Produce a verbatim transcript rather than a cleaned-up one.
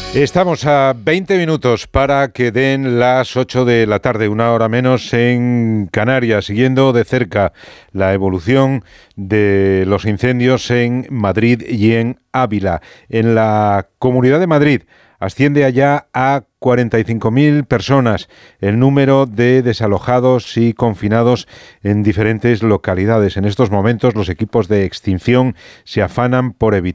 Estamos a veinte minutos para que den las ocho de la tarde, una hora menos en Canarias, siguiendo de cerca la evolución de los incendios en Madrid y en Ávila. En la Comunidad de Madrid asciende allá a cuarenta y cinco mil personas el número de desalojados y confinados en diferentes localidades. En estos momentos los equipos de extinción se afanan por evitar